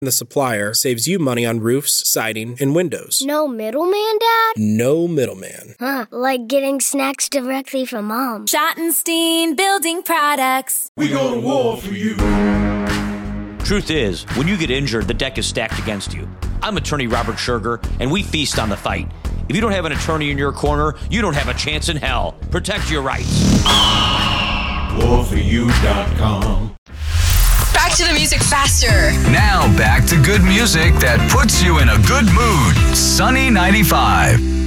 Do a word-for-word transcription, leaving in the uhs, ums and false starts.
The supplier saves you money on roofs, siding, and windows. No middleman, Dad? No middleman. Huh, like getting snacks directly from Mom. Schottenstein Building Products. We go to war for you. Truth is, when you get injured, the deck is stacked against you. I'm attorney Robert Scherger, and we feast on the fight. If you don't have an attorney in your corner, you don't have a chance in hell. Protect your rights. war for you dot com. Back to the music faster. Now back to good music that puts you in a good mood. Sunny ninety-five.